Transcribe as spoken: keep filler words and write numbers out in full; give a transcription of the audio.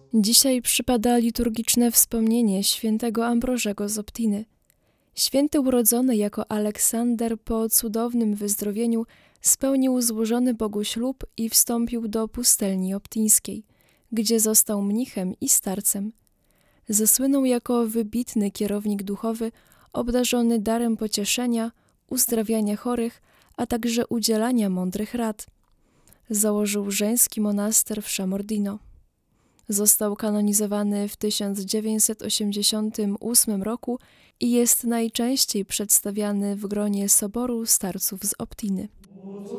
Dzisiaj przypada liturgiczne wspomnienie świętego Ambrożego z Optiny. Święty urodzony jako Aleksander po cudownym wyzdrowieniu spełnił złożony Bogu ślub i wstąpił do pustelni optińskiej, gdzie został mnichem i starcem. Zasłynął jako wybitny kierownik duchowy, obdarzony darem pocieszenia, uzdrawiania chorych, a także udzielania mądrych rad. Założył żeński monaster w Chamordino. Został kanonizowany w tysiąc dziewięćset osiemdziesiątym ósmym roku i jest najczęściej przedstawiany w gronie Soboru Starców z Optiny.